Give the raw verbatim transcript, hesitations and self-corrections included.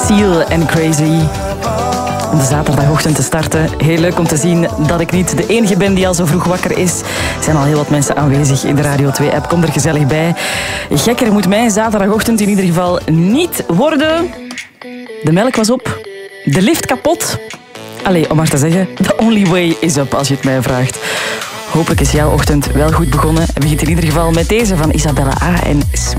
Seal en Crazy. Om de zaterdagochtend te starten. Heel leuk om te zien dat ik niet de enige ben die al zo vroeg wakker is. Er zijn al heel wat mensen aanwezig in de Radio twee-app. Kom er gezellig bij. Gekker moet mijn zaterdagochtend in ieder geval niet worden. De melk was op. De lift kapot. Allee, om maar te zeggen, the only way is up als je het mij vraagt. Hopelijk is jouw ochtend wel goed begonnen. Het begint in ieder geval met deze van Isabella A. en